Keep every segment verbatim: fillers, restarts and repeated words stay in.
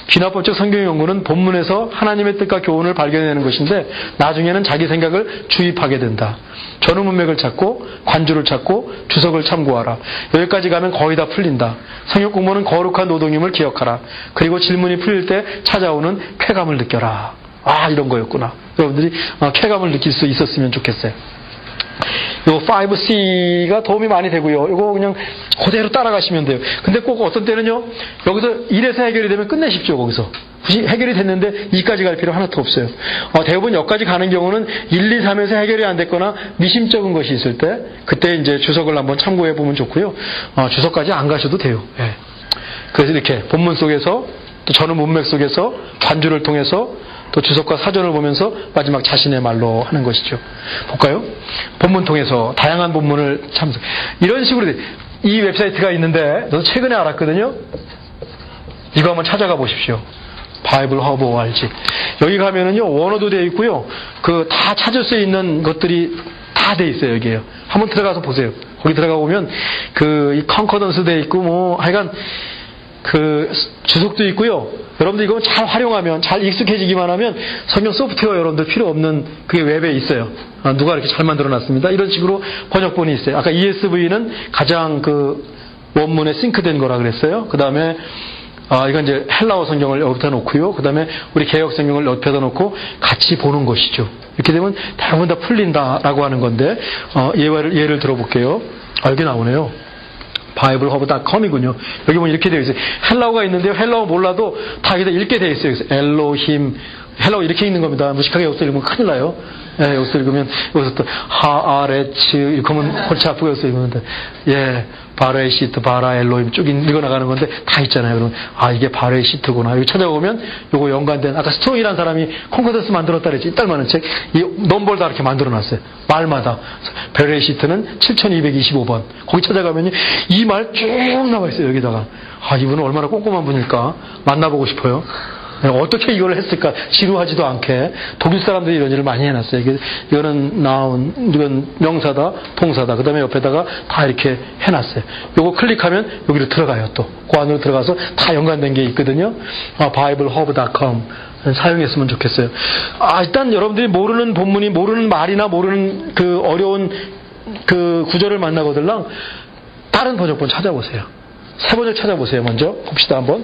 귀납법적 성경 연구는 본문에서 하나님의 뜻과 교훈을 발견해내는 것인데 나중에는 자기 생각을 주입하게 된다. 전후 문맥을 찾고 관주를 찾고 주석을 참고하라. 여기까지 가면 거의 다 풀린다. 성역 공부는 거룩한 노동임을 기억하라. 그리고 질문이 풀릴 때 찾아오는 쾌감을 느껴라. 아, 이런 거였구나. 여러분들이 쾌감을 느낄 수 있었으면 좋겠어요. 요 파이브 씨가 도움이 많이 되고요. 이거 그냥 그대로 따라가시면 돼요. 근데 꼭 어떤 때는요, 여기서 일에서 해결이 되면 끝내십시오, 거기서. 굳이 해결이 됐는데 이까지 갈 필요 하나도 없어요. 어, 대부분 여기까지 가는 경우는 일, 이, 삼에서 해결이 안 됐거나 미심쩍은 것이 있을 때, 그때 이제 주석을 한번 참고해 보면 좋고요. 어, 주석까지 안 가셔도 돼요. 예. 그래서 이렇게 본문 속에서, 또 전후 문맥 속에서, 관주를 통해서, 또 주석과 사전을 보면서 마지막 자신의 말로 하는 것이죠. 볼까요? 본문 통해서 다양한 본문을 참석. 이런 식으로 이 웹사이트가 있는데 저도 최근에 알았거든요. 이거 한번 찾아가 보십시오. 바이블 허브 오알지. 여기 가면은요 원어도 되어 있고요. 그 다 찾을 수 있는 것들이 다 돼 있어요. 여기에요. 한번 들어가서 보세요. 거기 들어가 보면 그 컨커던스 돼 있고 뭐 하여간 그 주석도 있고요. 여러분들 이거 잘 활용하면, 잘 익숙해지기만 하면 성경 소프트웨어 여러분들 필요 없는 그게 웹에 있어요. 아, 누가 이렇게 잘 만들어놨습니다. 이런 식으로 번역본이 있어요. 아까 이에스브이는 가장 그 원문에 싱크된 거라 그랬어요. 그 다음에 아, 이건 이제 헬라어 성경을 옆에다 놓고요. 그 다음에 우리 개역 성경을 옆에다 놓고 같이 보는 것이죠. 이렇게 되면 대부분 다 풀린다라고 하는 건데 어, 예를, 예를 들어볼게요. 아, 여기 나오네요. 바이블 허브 닷컴이군요. 여기 보면 이렇게 되어 있어요. 헬라어가 있는데요. 헬라어 몰라도 다 여기다 읽게 되어 있어요. 엘로힘, 헬라어 이렇게 읽는 겁니다. 무식하게 여기서 읽으면 큰일 나요. 예, 여기서 읽으면, 여기서 또, 하아레츠, 이렇게 하면 골치 아프고 여기서 읽으면 돼. 예, 바레시트, 바라, 엘로힘 쭉 읽어나가는 건데 다 있잖아요. 그러면, 아, 이게 바레시트구나. 여기 찾아보면, 요거 연관된, 아까 스트롱이라는 사람이 콩코던스 만들었다 그랬지. 이딸 많은 책, 이 넘버를 다 이렇게 만들어 놨어요. 말마다. 베레시트는 칠천이백이십오 번. 거기 찾아가면 이 말 쭉 나와 있어요. 여기다가. 아, 이분은 얼마나 꼼꼼한 분일까. 만나보고 싶어요. 어떻게 이걸 했을까? 지루하지도 않게. 독일 사람들이 이런 일을 많이 해놨어요. 이게, 이거는 나온, 이건 명사다, 동사다. 그 다음에 옆에다가 다 이렇게 해놨어요. 요거 클릭하면 여기로 들어가요, 또. 그 안으로 들어가서 다 연관된 게 있거든요. 아, 바이블 허브 닷컴. 사용했으면 좋겠어요. 아, 일단 여러분들이 모르는 본문이, 모르는 말이나 모르는 그 어려운 그 구절을 만나거들랑 다른 번역본 찾아보세요. 새 번역 찾아보세요, 먼저. 봅시다, 한번.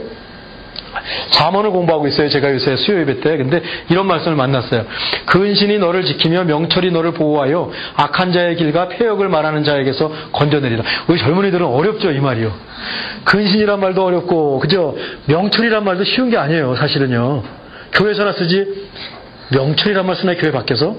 잠언을 공부하고 있어요. 제가 요새 수요 예배 때. 근데 이런 말씀을 만났어요. 근신이 너를 지키며 명철이 너를 보호하여 악한 자의 길과 폐역을 말하는 자에게서 건져내리라. 우리 젊은이들은 어렵죠, 이 말이요. 근신이란 말도 어렵고, 그죠? 명철이란 말도 쉬운 게 아니에요, 사실은요. 교회에서나 쓰지, 명철이란 말 쓰나, 교회 밖에서?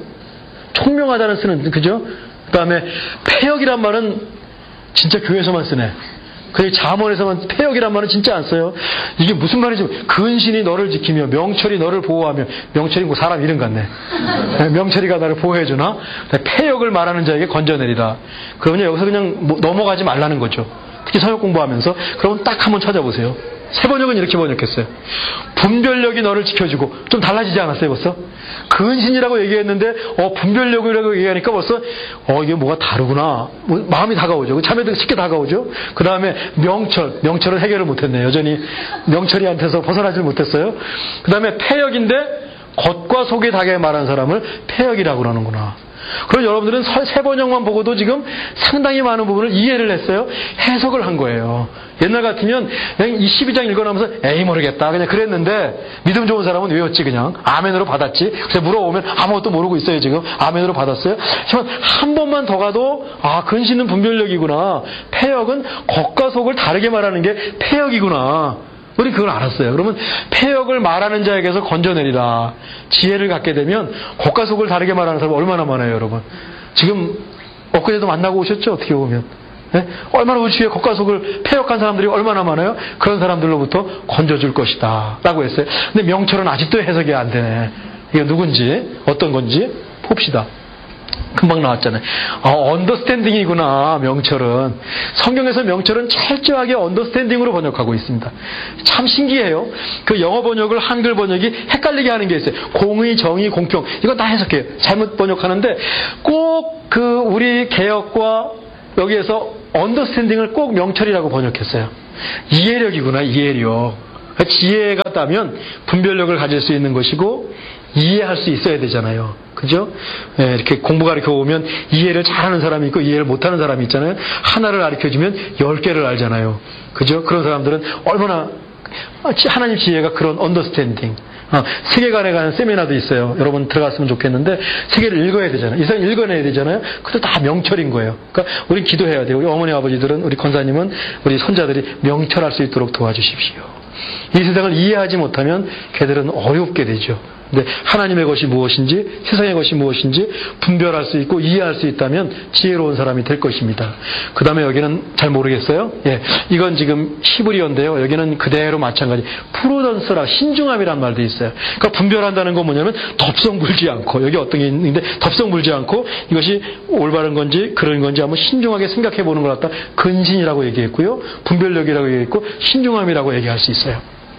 총명하다는 쓰는, 그죠? 그 다음에 폐역이란 말은 진짜 교회에서만 쓰네. 그 잠언에서만 폐역이란 말은 진짜 안 써요. 이게 무슨 말이지? 근신이 너를 지키며 명철이 너를 보호하며. 명철이 뭐 사람 이름 같네. 명철이가 나를 보호해주나? 폐역을 말하는 자에게 건져내리라. 그러면 여기서 그냥 뭐 넘어가지 말라는 거죠. 특히 성역 공부하면서. 그러면 딱 한번 찾아보세요. 새 번역은 이렇게 번역했어요. 분별력이 너를 지켜주고. 좀 달라지지 않았어요, 벌써? 근신이라고 얘기했는데, 어, 분별력이라고 얘기하니까 벌써, 어, 이게 뭐가 다르구나. 뭐, 마음이 다가오죠. 참여도 쉽게 다가오죠. 그 다음에 명철. 명철은 해결을 못했네. 여전히 명철이한테서 벗어나질 못했어요. 그 다음에 폐역인데, 겉과 속이 다게 말하는 사람을 폐역이라고 그러는구나. 그럼 여러분들은 새 번역만 보고도 지금 상당히 많은 부분을 이해를 했어요. 해석을 한 거예요. 옛날 같으면 그냥 이 십이 장 읽어나면서 에이 모르겠다 그냥 그랬는데 믿음 좋은 사람은 외웠지 그냥. 아멘으로 받았지. 그래서 물어보면 아무것도 모르고 있어요 지금. 아멘으로 받았어요. 하지만 한 번만 더 가도 아 근신은 분별력이구나. 폐역은 겉과 속을 다르게 말하는 게 폐역이구나. 우리 그걸 알았어요. 그러면 폐역을 말하는 자에게서 건져내리라. 지혜를 갖게 되면 겉과 속을 다르게 말하는 사람 얼마나 많아요, 여러분. 지금 엊그제도 만나고 오셨죠, 어떻게 보면. 네? 얼마나 우리 주위에 겉과 속을 폐역한 사람들이 얼마나 많아요. 그런 사람들로부터 건져줄 것이다 라고 했어요. 근데 명철은 아직도 해석이 안 되네. 이게 누군지 어떤 건지 봅시다. 금방 나왔잖아요. 어, 언더스탠딩이구나, 명철은. 성경에서 명철은 철저하게 언더스탠딩으로 번역하고 있습니다. 참 신기해요. 그 영어 번역을 한글 번역이 헷갈리게 하는 게 있어요. 공의, 정의, 공평. 이건 다 해석해요. 잘못 번역하는데 꼭 그 우리 개역과 여기에서 언더스탠딩을 꼭 명철이라고 번역했어요. 이해력이구나, 이해력. 지혜가 있다면 분별력을 가질 수 있는 것이고 이해할 수 있어야 되잖아요. 그죠? 예, 이렇게 공부 가르쳐 오면 이해를 잘하는 사람이 있고 이해를 못하는 사람이 있잖아요. 하나를 가르쳐주면 열 개를 알잖아요. 그죠? 그런 사람들은 얼마나 하나님 지혜가 그런 언더스탠딩. 어, 세계관에 관한 세미나도 있어요. 여러분 들어갔으면 좋겠는데 세계를 읽어야 되잖아요. 이상 읽어내야 되잖아요. 그것도 다 명철인 거예요. 그러니까 우리 기도해야 돼요. 우리 어머니 아버지들은 우리 권사님은 우리 손자들이 명철할 수 있도록 도와주십시오. 이 세상을 이해하지 못하면 걔들은 어렵게 되죠. 근데 하나님의 것이 무엇인지 세상의 것이 무엇인지 분별할 수 있고 이해할 수 있다면 지혜로운 사람이 될 것입니다. 그 다음에 여기는 잘 모르겠어요. 예, 이건 지금 히브리어인데요. 여기는 그대로 마찬가지. 프루던스라 신중함이란 말도 있어요. 그러니까 분별한다는 건 뭐냐면 덥석 물지 않고 여기 어떤 게 있는데 덥석 물지 않고 이것이 올바른 건지 그런 건지 한번 신중하게 생각해 보는 걸 갖다 근신이라고 얘기했고요. 분별력이라고 얘기했고 신중함이라고 얘기할 수 있어요.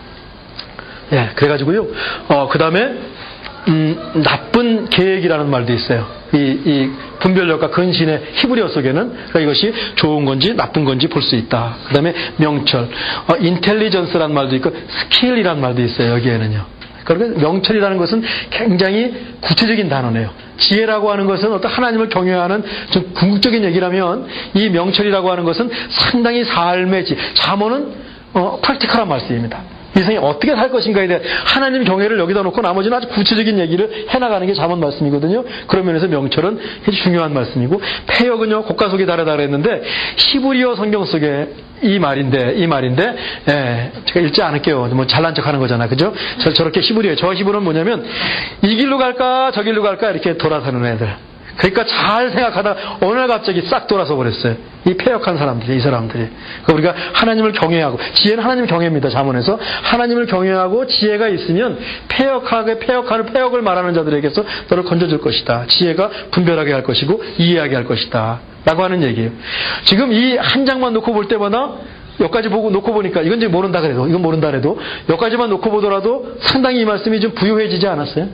예, 그래가지고요, 어, 그 다음에, 음, 나쁜 계획이라는 말도 있어요. 이, 이 분별력과 근신의 히브리어 속에는, 그러니까 이것이 좋은 건지 나쁜 건지 볼 수 있다. 그 다음에 명철, 어, 인텔리전스라는 말도 있고, 스킬이라는 말도 있어요, 여기에는요. 그러니까 명철이라는 것은 굉장히 구체적인 단어네요. 지혜라고 하는 것은 어떤 하나님을 경외하는 좀 궁극적인 얘기라면, 이 명철이라고 하는 것은 상당히 삶의 지, 잠언은, 어, 프랙티컬한 말씀입니다. 이 세상에 어떻게 살 것인가에 대한 하나님 경외를 여기다 놓고 나머지는 아주 구체적인 얘기를 해나가는 게 잠언 말씀이거든요. 그런 면에서 명철은 아주 중요한 말씀이고 폐역은요 고가속이 다르다 그랬는데 히브리어 성경 속에 이 말인데 이 말인데 예, 제가 읽지 않을게요. 뭐 잘난 척하는 거잖아, 그죠? 저 저렇게 히브리어 저 히브리어는 뭐냐면 이 길로 갈까 저 길로 갈까 이렇게 돌아서는 애들. 그러니까 잘 생각하다 어느 날 갑자기 싹 돌아서 버렸어요. 이 패역한 사람들이, 이 사람들이. 그러니까 우리가 하나님을 경외하고, 지혜는 하나님 경외입니다. 잠언에서. 하나님을 경외하고 지혜가 있으면 패역하게 패역하는 패역을 말하는 자들에게서 너를 건져줄 것이다. 지혜가 분별하게 할 것이고 이해하게 할 것이다. 라고 하는 얘기예요. 지금 이 한 장만 놓고 볼 때마다 여기까지 보고 놓고 보니까 이건 이제 모른다 그래도 이건 모른다 그래도 여기까지만 놓고 보더라도 상당히 이 말씀이 좀 부유해지지 않았어요?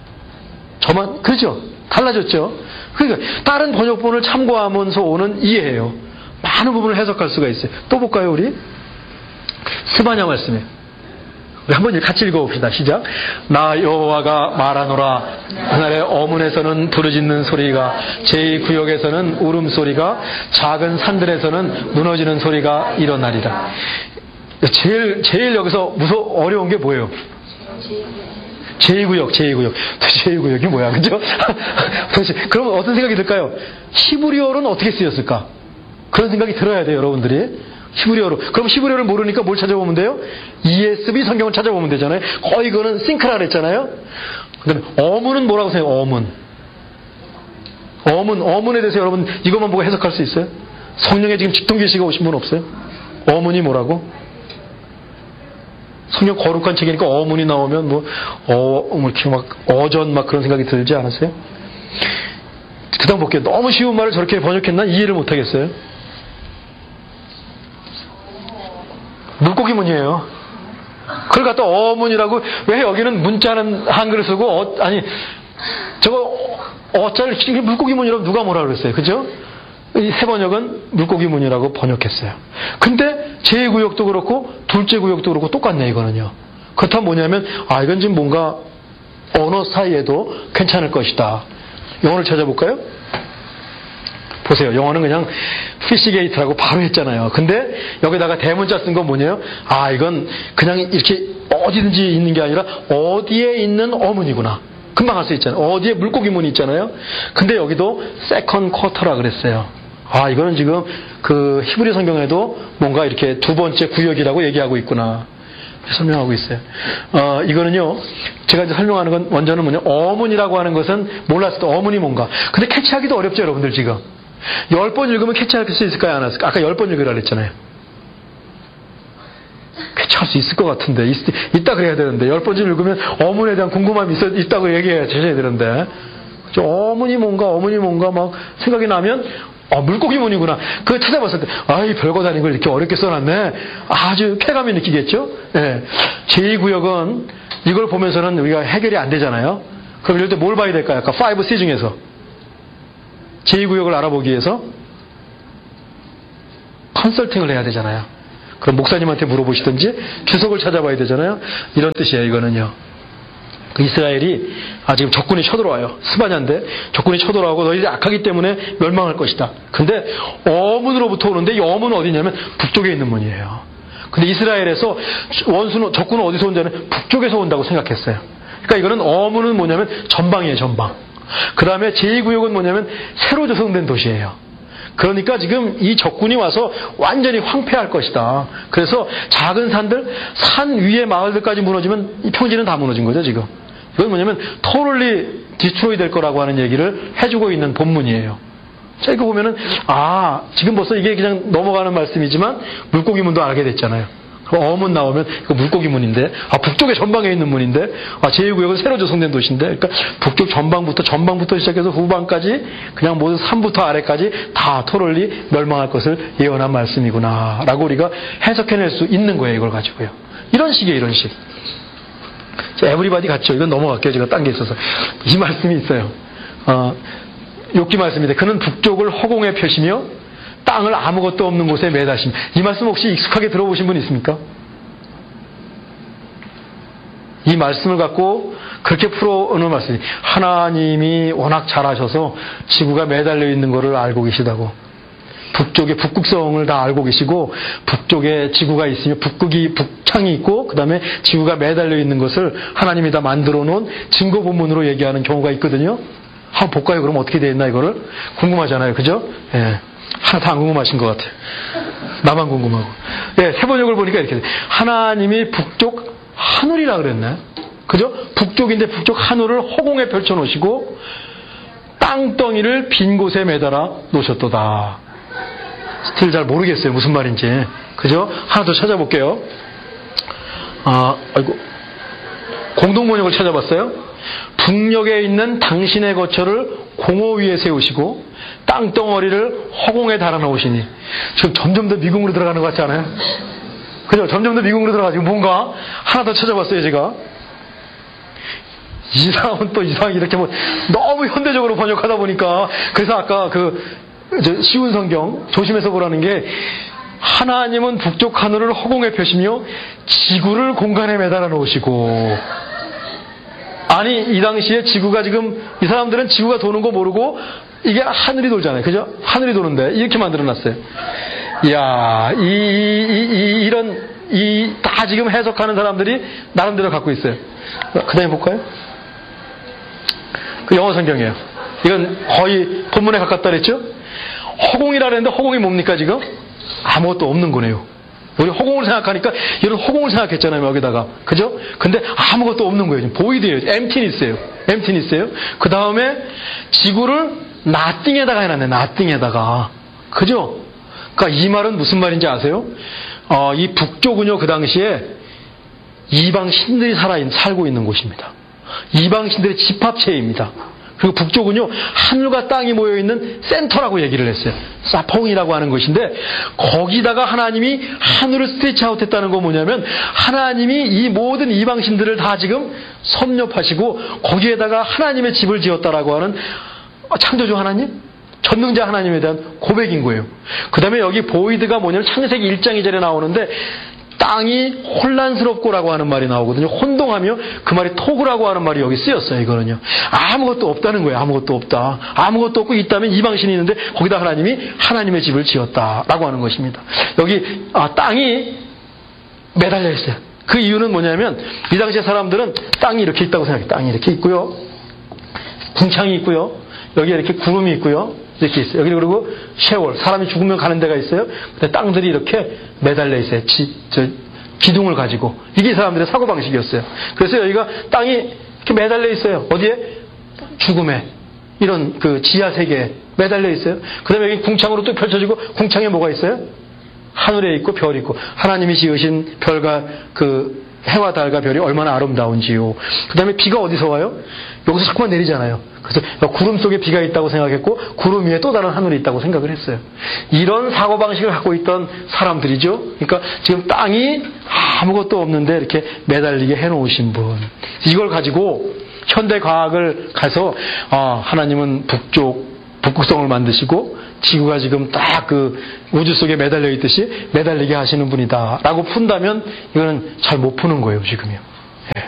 저만 그렇죠? 달라졌죠? 그러니까 다른 번역본을 참고하면서 오는 이해예요. 많은 부분을 해석할 수가 있어요. 또 볼까요, 우리? 스바냐 말씀이에요. 우리 한번 같이 읽어봅시다. 시작. 나 여호와가 말하노라. 그날의 어문에서는 부르짖는 소리가, 제이 구역에서는 울음소리가, 작은 산들에서는 무너지는 소리가 일어나리라. 제일 제일 여기서 무서 어려운 게 뭐예요? 제이 구역, 제이 구역. 제이 구역이 뭐야, 그죠? 도대체, 그럼 어떤 생각이 들까요? 히브리어로는 어떻게 쓰였을까? 그런 생각이 들어야 돼요, 여러분들이. 히브리어로. 그럼 히브리어를 모르니까 뭘 찾아보면 돼요? 이에스비 성경을 찾아보면 되잖아요. 거의 그거는 싱크라 그랬잖아요. 그 다음에 어문은 뭐라고 생각해요? 어문. 어문, 어문에 대해서 여러분 이것만 보고 해석할 수 있어요? 성령에 지금 직통계시가 오신 분 없어요? 어문이 뭐라고? 성경 거룩한 책이니까 어문이 나오면 뭐, 어, 뭐 이렇게 막, 어전 막 그런 생각이 들지 않았어요? 그 다음 볼게요. 너무 쉬운 말을 저렇게 번역했나? 이해를 못 하겠어요. 물고기 문이에요. 그걸 갖다 어문이라고, 왜 여기는 문자는 한글을 쓰고, 어, 아니, 저거, 어자를, 물고기 문이라고 누가 뭐라 그랬어요. 그죠? 이 세 번역은 물고기 문이라고 번역했어요. 근데 제이 구역도 그렇고 둘째 구역도 그렇고 똑같네 이거는요. 그렇다면 뭐냐면 아 이건 지금 뭔가 언어 사이에도 괜찮을 것이다. 영어를 찾아볼까요? 보세요. 영어는 그냥 피시게이트라고 바로 했잖아요. 근데 여기다가 대문자 쓴 건 뭐냐요? 아 이건 그냥 이렇게 어디든지 있는 게 아니라 어디에 있는 어문이구나. 금방 할 수 있잖아요. 어디에 물고기 문이 있잖아요. 근데 여기도 세컨 쿼터라 그랬어요. 아, 이거는 지금 그 히브리 성경에도 뭔가 이렇게 두 번째 구역이라고 얘기하고 있구나. 설명하고 있어요. 어, 이거는요, 제가 이제 설명하는 건 원전은 뭐냐, 어문이라고 하는 것은 몰랐을 때 어문이 뭔가. 근데 캐치하기도 어렵죠, 여러분들 지금. 열 번 읽으면 캐치할 수 있을까요, 안 했을까요? 아까 열 번 읽으라 그랬잖아요. 캐치할 수 있을 것 같은데, 있, 있다 그래야 되는데, 열 번쯤 읽으면 어문에 대한 궁금함이 있어, 있다고 얘기해야 되는데. 어문이 뭔가, 어문이 뭔가 막 생각이 나면, 어, 물고기 문이구나. 그걸 찾아봤을 때, 아이, 별거 다닌 걸 이렇게 어렵게 써놨네. 아주 쾌감이 느끼겠죠? 예. 제이 구역은 이걸 보면서는 우리가 해결이 안 되잖아요. 그럼 이럴 때 뭘 봐야 될까요? 아까 파이브 씨 중에서. 제이 구역을 알아보기 위해서 컨설팅을 해야 되잖아요. 그럼 목사님한테 물어보시든지 주석을 찾아봐야 되잖아요. 이런 뜻이에요. 이거는요. 그 이스라엘이 아 지금 적군이 쳐들어와요. 스바냐인데 적군이 쳐들어오고 너희들이 악하기 때문에 멸망할 것이다. 근데 어문으로부터 오는데 이 어문은 어디냐면 북쪽에 있는 문이에요. 근데 이스라엘에서 원수는 적군은 어디서 온다면 북쪽에서 온다고 생각했어요. 그러니까 이거는 어문은 뭐냐면 전방이에요. 전방. 그 다음에 제이 구역은 뭐냐면 새로 조성된 도시예요. 그러니까 지금 이 적군이 와서 완전히 황폐할 것이다. 그래서 작은 산들, 산 위의 마을들까지 무너지면 이 평지는 다 무너진 거죠, 지금. 이건 뭐냐면 totally destroy 될 거라고 하는 얘기를 해주고 있는 본문이에요. 자, 이거 보면은 아, 지금 벌써 이게 그냥 넘어가는 말씀이지만 물고기문도 알게 됐잖아요. 어문 나오면 이거 물고기문인데, 아 북쪽에 전방에 있는 문인데, 아 제이 구역은 새로 조성된 도시인데, 그러니까 북쪽 전방부터 전방부터 시작해서 후방까지 그냥 모든 산부터 아래까지 다 토럴리 멸망할 것을 예언한 말씀이구나라고 우리가 해석해낼 수 있는 거예요. 이걸 가지고요. 이런 식이에요. 이런 식. 자, 에브리바디 같죠. 이건 넘어갈게요. 제가 딴 게 있어서 이 말씀이 있어요. 어, 욥기 말씀인데 그는 북쪽을 허공에 펴시며 땅을 아무것도 없는 곳에 매다심. 이 말씀 혹시 익숙하게 들어보신 분 있습니까? 이 말씀을 갖고 그렇게 풀어오는 말씀이 하나님이 워낙 잘하셔서 지구가 매달려 있는 것을 알고 계시다고. 북쪽에 북극성을 다 알고 계시고 북쪽에 지구가 있으며 북극이 북창이 있고 그 다음에 지구가 매달려 있는 것을 하나님이 다 만들어 놓은 증거 본문으로 얘기하는 경우가 있거든요. 한번 볼까요? 그럼 어떻게 되어 있나 이거를? 궁금하잖아요. 그죠? 예. 하나 다 안 궁금하신 것 같아요. 나만 궁금하고. 예, 세번역을 보니까 이렇게 돼. 하나님이 북쪽 하늘이라 그랬나요? 그죠? 북쪽인데 북쪽 하늘을 허공에 펼쳐 놓으시고 땅덩이를 빈 곳에 매달아 놓으셨도다. 스틸 잘 모르겠어요. 무슨 말인지. 그죠? 하나 더 찾아볼게요. 아, 아이고. 공동번역을 찾아봤어요. 북녘에 있는 당신의 거처를 공허 위에 세우시고 땅덩어리를 허공에 달아놓으시니. 지금 점점 더 미궁으로 들어가는 것 같지 않아요? 그죠? 점점 더 미궁으로 들어가지고 뭔가 하나 더 찾아봤어요, 제가. 이 사람은 또 이상하게 이렇게 뭐 너무 현대적으로 번역하다 보니까 그래서 아까 그 쉬운 성경 조심해서 보라는 게 하나님은 북쪽 하늘을 허공에 펴시며 지구를 공간에 매달아 놓으시고. 아니 이 당시에 지구가 지금 이 사람들은 지구가 도는 거 모르고 이게 하늘이 돌잖아요. 그죠? 하늘이 도는데 이렇게 만들어놨어요. 이야, 이, 이, 이, 이런 이 다 지금 해석하는 사람들이 나름대로 갖고 있어요. 그 다음에 볼까요? 그 영어 성경이에요. 이건 거의 본문에 가깝다 그랬죠? 허공이라 그랬는데 허공이 뭡니까 지금? 아무것도 없는 거네요. 우리 허공을 생각하니까 이런 허공을 생각했잖아요. 여기다가. 그죠? 근데 아무것도 없는 거예요. 지금 보이드예요. 엠티니스예요. 엠티니스예요. 그 다음에 지구를 나띵에다가 해놨네. 나띵에다가. 그죠? 그러니까 이 말은 무슨 말인지 아세요? 어, 이 북쪽은요. 그 당시에 이방 신들이 살아 살고 있는 곳입니다. 이방 신들의 집합체입니다. 그리고 북쪽은요, 하늘과 땅이 모여있는 센터라고 얘기를 했어요. 사펑이라고 하는 것인데, 거기다가 하나님이 하늘을 스트레치 아웃 했다는 건 뭐냐면, 하나님이 이 모든 이방신들을 다 지금 섭렵하시고, 거기에다가 하나님의 집을 지었다라고 하는 창조주 하나님? 전능자 하나님에 대한 고백인 거예요. 그 다음에 여기 보이드가 뭐냐면, 창세기 일 장 이 절에 나오는데, 땅이 혼란스럽고라고 하는 말이 나오거든요. 혼동하며 그 말이 토그라고 하는 말이 여기 쓰였어요. 이거는요. 아무것도 없다는 거예요. 아무것도 없다. 아무것도 없고 있다면 이방신이 있는데 거기다 하나님이 하나님의 집을 지었다라고 하는 것입니다. 여기 아, 땅이 매달려 있어요. 그 이유는 뭐냐면 이 당시에 사람들은 땅이 이렇게 있다고 생각해요. 땅이 이렇게 있고요. 궁창이 있고요. 여기에 이렇게 구름이 있고요. 이렇게 있어요. 여기 그리고 쉐월, 사람이 죽으면 가는 데가 있어요. 근데 땅들이 이렇게 매달려 있어요. 지, 저, 기둥을 가지고. 이게 사람들의 사고방식이었어요. 그래서 여기가 땅이 이렇게 매달려 있어요. 어디에? 죽음에. 이런 그 지하세계에 매달려 있어요. 그 다음에 여기 궁창으로 또 펼쳐지고, 궁창에 뭐가 있어요? 하늘에 있고 별이 있고, 하나님이 지으신 별과 그 해와 달과 별이 얼마나 아름다운지요. 그 다음에 비가 어디서 와요? 여기서 자꾸만 내리잖아요. 그래서 구름 속에 비가 있다고 생각했고 구름 위에 또 다른 하늘이 있다고 생각을 했어요. 이런 사고방식을 갖고 있던 사람들이죠. 그러니까 지금 땅이 아무것도 없는데 이렇게 매달리게 해놓으신 분. 이걸 가지고 현대과학을 가서 아, 하나님은 북쪽 북극성을 만드시고 지구가 지금 딱 그 우주 속에 매달려 있듯이 매달리게 하시는 분이다 라고 푼다면 이거는 잘 못 푸는 거예요 지금요. 예.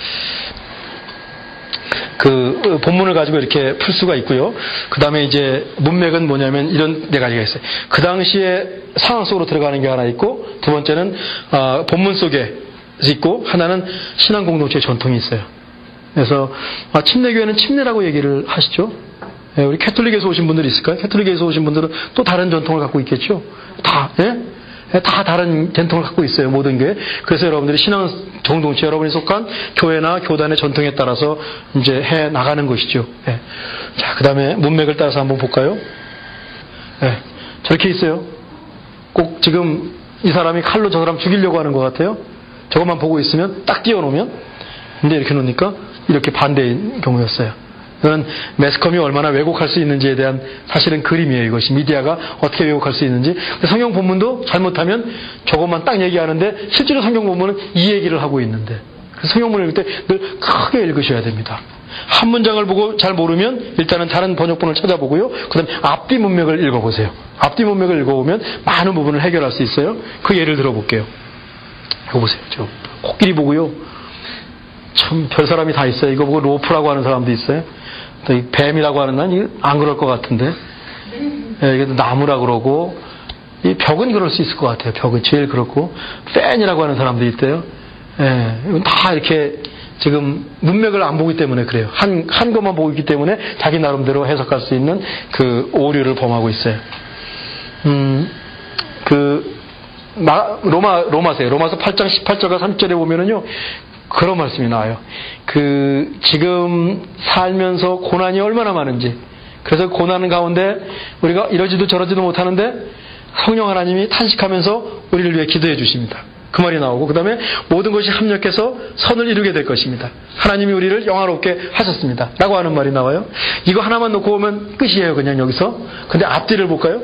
그 본문을 가지고 이렇게 풀 수가 있고요. 그 다음에 이제 문맥은 뭐냐면 이런 네 가지가 있어요. 그 당시에 상황 속으로 들어가는 게 하나 있고, 두 번째는 어, 본문 속에 있고, 하나는 신앙 공동체의 전통이 있어요. 그래서 아, 침례교회는 침례라고 얘기를 하시죠. 예, 우리 캐톨릭에서 오신 분들이 있을까요? 캐톨릭에서 오신 분들은 또 다른 전통을 갖고 있겠죠. 다, 예? 예, 다 다른 전통을 갖고 있어요. 모든 게. 그래서 여러분들이 신앙 공동체, 여러분이 속한 교회나 교단의 전통에 따라서 이제 해 나가는 것이죠. 예. 자, 그 다음에 문맥을 따라서 한번 볼까요? 예. 저렇게 있어요. 꼭 지금 이 사람이 칼로 저 사람 죽이려고 하는 것 같아요. 저것만 보고 있으면 딱 띄워놓으면. 근데 이렇게 놓으니까 이렇게 반대인 경우였어요. 이건 매스컴이 얼마나 왜곡할 수 있는지에 대한 사실은 그림이에요. 이것이 미디어가 어떻게 왜곡할 수 있는지. 성경 본문도 잘못하면 저것만 딱 얘기하는데 실제로 성경 본문은 이 얘기를 하고 있는데, 그래서 성경 본문을 읽을 때 늘 크게 읽으셔야 됩니다. 한 문장을 보고 잘 모르면 일단은 다른 번역본을 찾아보고요. 그 다음에 앞뒤 문맥을 읽어보세요. 앞뒤 문맥을 읽어보면 많은 부분을 해결할 수 있어요. 그 예를 들어볼게요. 이거 보세요. 저 코끼리 보고요. 참 별 사람이 다 있어요. 이거 보고 로프라고 하는 사람도 있어요. 또 이 뱀이라고 하는 난 안 그럴 것 같은데. 예, 이게 나무라 그러고, 이 벽은 그럴 수 있을 것 같아요. 벽은 제일 그렇고, 팬이라고 하는 사람도 있대요. 예, 이건 다 이렇게 지금 문맥을 안 보기 때문에 그래요. 한, 한 것만 보고 있기 때문에 자기 나름대로 해석할 수 있는 그 오류를 범하고 있어요. 음, 그, 마, 로마, 로마서에, 로마서 팔 장 십팔 절과 삼 절에 보면은요, 그런 말씀이 나와요. 그 지금 살면서 고난이 얼마나 많은지, 그래서 고난 가운데 우리가 이러지도 저러지도 못하는데 성령 하나님이 탄식하면서 우리를 위해 기도해 주십니다. 그 말이 나오고, 그 다음에 모든 것이 합력해서 선을 이루게 될 것입니다. 하나님이 우리를 영화롭게 하셨습니다 라고 하는 말이 나와요. 이거 하나만 놓고 보면 끝이에요, 그냥 여기서. 근데 앞뒤를 볼까요?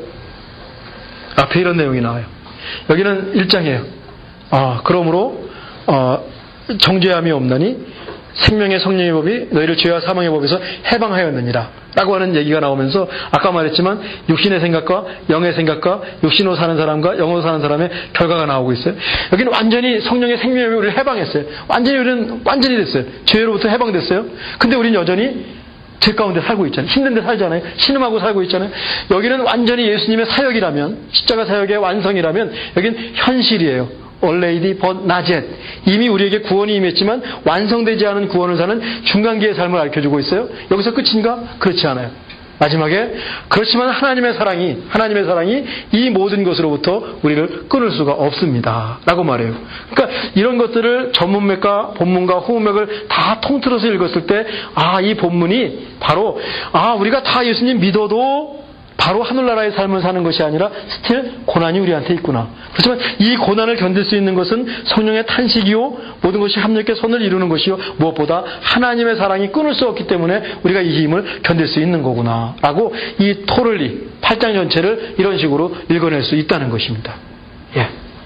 앞에 이런 내용이 나와요. 여기는 일 장이에요. 아, 그러므로 어, 정죄함이 없나니 생명의 성령의 법이 너희를 죄와 사망의 법에서 해방하였느니라 라고 하는 얘기가 나오면서, 아까 말했지만 육신의 생각과 영의 생각과 육신으로 사는 사람과 영으로 사는 사람의 결과가 나오고 있어요. 여기는 완전히 성령의 생명의 법이 우리를 해방했어요. 완전히 우리는 완전히 됐어요. 죄로부터 해방됐어요. 근데 우리는 여전히 죄 가운데 살고 있잖아요. 힘든데 살잖아요. 신음하고 살고 있잖아요. 여기는 완전히 예수님의 사역이라면, 십자가 사역의 완성이라면 여기는 현실이에요. already but not yet. 이미 우리에게 구원이 임했지만 완성되지 않은 구원을 사는 중간기의 삶을 알려주고 있어요. 여기서 끝인가? 그렇지 않아요. 마지막에 그렇지만 하나님의 사랑이 하나님의 사랑이 이 모든 것으로부터 우리를 끊을 수가 없습니다 라고 말해요. 그러니까 이런 것들을 전문맥과 본문과 후문맥을 다 통틀어서 읽었을 때, 아, 이 본문이 바로, 아, 우리가 다 예수님 믿어도 바로 하늘나라의 삶을 사는 것이 아니라 스틸 고난이 우리한테 있구나. 그렇지만 이 고난을 견딜 수 있는 것은 성령의 탄식이요, 모든 것이 합력해 선을 이루는 것이요, 무엇보다 하나님의 사랑이 끊을 수 없기 때문에 우리가 이 힘을 견딜 수 있는 거구나 라고 이 토를리 팔 장 전체를 이런 식으로 읽어낼 수 있다는 것입니다. 예.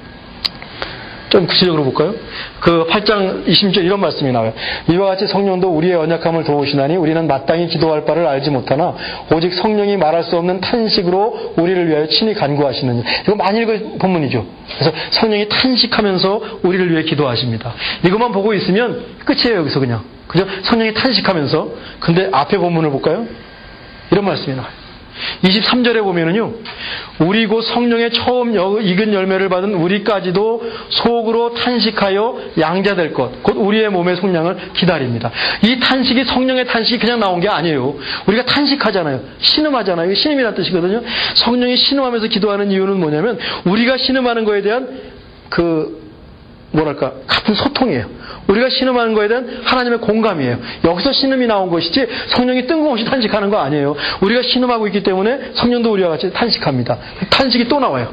좀 구체적으로 볼까요? 그 팔 장 이십 절 이런 말씀이 나와요. 이와 같이 성령도 우리의 연약함을 도우시나니 우리는 마땅히 기도할 바를 알지 못하나 오직 성령이 말할 수 없는 탄식으로 우리를 위하여 친히 간구하시느니. 이거 많이 읽은 본문이죠. 그래서 성령이 탄식하면서 우리를 위해 기도하십니다. 이것만 보고 있으면 끝이에요. 여기서 그냥. 그죠? 성령이 탄식하면서. 근데 앞에 본문을 볼까요? 이런 말씀이 나와요. 이십삼 절에 보면은요, 우리 곧 성령의 처음 익은 열매를 받은 우리까지도 속으로 탄식하여 양자될 것, 곧 우리의 몸의 속량을 기다립니다. 이 탄식이 성령의 탄식이 그냥 나온 게 아니에요. 우리가 탄식하잖아요. 신음하잖아요. 신음이라는 뜻이거든요. 성령이 신음하면서 기도하는 이유는 뭐냐면 우리가 신음하는 거에 대한 그 뭐랄까 같은 소통이에요. 우리가 신음하는 거에 대한 하나님의 공감이에요. 여기서 신음이 나온 것이지 성령이 뜬금없이 탄식하는 거 아니에요. 우리가 신음하고 있기 때문에 성령도 우리와 같이 탄식합니다. 탄식이 또 나와요.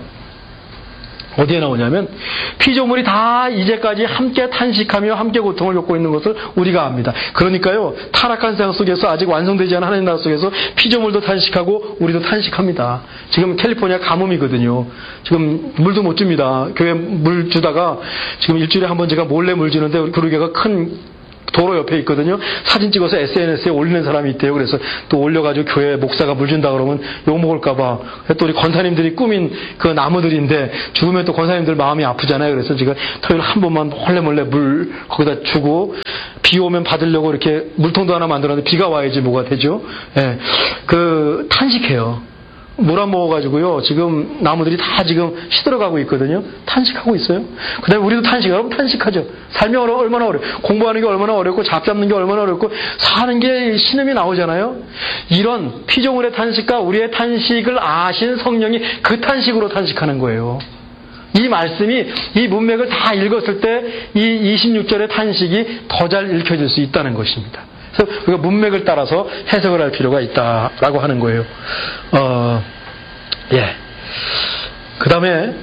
어디에 나오냐면 피조물이 다 이제까지 함께 탄식하며 함께 고통을 겪고 있는 것을 우리가 압니다. 그러니까요, 타락한 세상 속에서 아직 완성되지 않은 하나님 나라 속에서 피조물도 탄식하고 우리도 탄식합니다. 지금 캘리포니아 가뭄이거든요. 지금 물도 못 줍니다. 교회 물 주다가 지금 일주일에 한 번 제가 몰래 물 주는데 우리 교류교가 큰 도로 옆에 있거든요. 사진 찍어서 에스엔에스에 올리는 사람이 있대요. 그래서 또 올려가지고 교회 목사가 물 준다 그러면 욕 먹을까봐. 또 우리 권사님들이 꾸민 그 나무들인데 죽으면 또 권사님들 마음이 아프잖아요. 그래서 제가 토요일 한 번만 몰래 몰래 물 거기다 주고 비 오면 받으려고 이렇게 물통도 하나 만들었는데 비가 와야지 뭐가 되죠. 예. 그 탄식해요. 물 안 먹어가지고요. 지금 나무들이 다 지금 시들어가고 있거든요. 탄식하고 있어요. 그 다음에 우리도 탄식하면 탄식하죠. 삶이 어려, 얼마나 어려워. 공부하는 게 얼마나 어렵고 잡 잡는 게 얼마나 어렵고 사는 게 신음이 나오잖아요. 이런 피조물의 탄식과 우리의 탄식을 아신 성령이 그 탄식으로 탄식하는 거예요. 이 말씀이 이 문맥을 다 읽었을 때 이 이십육 절의 탄식이 더 잘 읽혀질 수 있다는 것입니다. 그래서 우리가 문맥을 따라서 해석을 할 필요가 있다라고 하는 거예요. 어, 예. 그 다음에,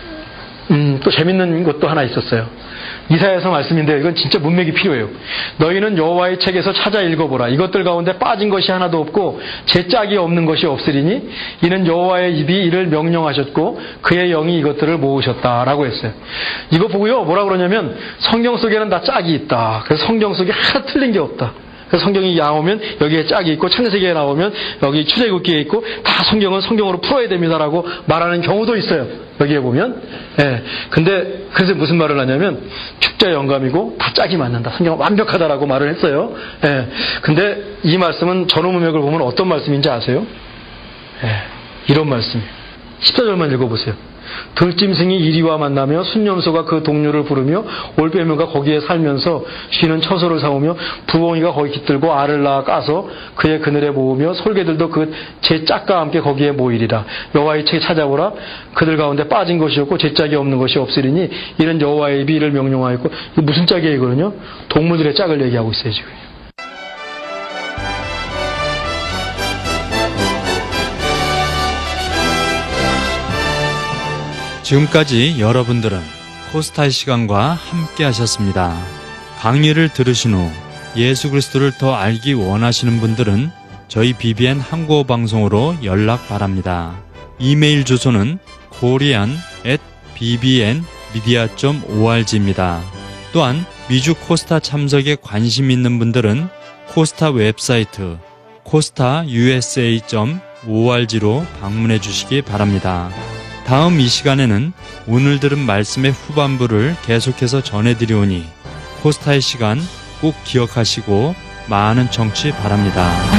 음, 또 재밌는 것도 하나 있었어요. 이사야서 말씀인데요. 이건 진짜 문맥이 필요해요. 너희는 여호와의 책에서 찾아 읽어보라. 이것들 가운데 빠진 것이 하나도 없고 제 짝이 없는 것이 없으리니 이는 여호와의 입이 이를 명령하셨고 그의 영이 이것들을 모으셨다라고 했어요. 이거 보고요. 뭐라 그러냐면 성경 속에는 다 짝이 있다. 그래서 성경 속에 하나 틀린 게 없다. 그래서 성경이 나오면 여기에 짝이 있고 창세기에 나오면 여기 출애굽기에 있고 다 성경은 성경으로 풀어야 됩니다라고 말하는 경우도 있어요. 여기에 보면. 예. 근데 그래서 무슨 말을 하냐면 축자 영감이고 다 짝이 맞는다. 성경은 완벽하다라고 말을 했어요. 예. 근데 이 말씀은 전후문맥을 보면 어떤 말씀인지 아세요? 예. 이런 말씀이에요. 십사 절만 읽어보세요. 들짐승이 이리와 만나며 순념소가 그 동료를 부르며 올빼미가 거기에 살면서 쉬는 처소를 삼으며 부엉이가 거기 깃들고 알을 낳아 까서 그의 그늘에 모으며 솔개들도 그 제 짝과 함께 거기에 모이리라. 여호와의 책에 찾아보라. 그들 가운데 빠진 것이 없고 제 짝이 없는 것이 없으리니 이는 여호와의 입이 이를 명령하였고. 이게 무슨 짝이에요 이거는요? 동물들의 짝을 얘기하고 있어요 지금. 지금까지 여러분들은 코스타의 시간과 함께 하셨습니다. 강의를 들으신 후 예수 그리스도를 더 알기 원하시는 분들은 저희 비비엔 한국어 방송으로 연락 바랍니다. 이메일 주소는 korean at bbnmedia 닷 오알지입니다. 또한 미주 코스타 참석에 관심 있는 분들은 코스타 웹사이트 코스타 유에스에이 닷 오알지로 방문해 주시기 바랍니다. 다음 이 시간에는 오늘 들은 말씀의 후반부를 계속해서 전해드리오니 코스타의 시간 꼭 기억하시고 많은 청취 바랍니다.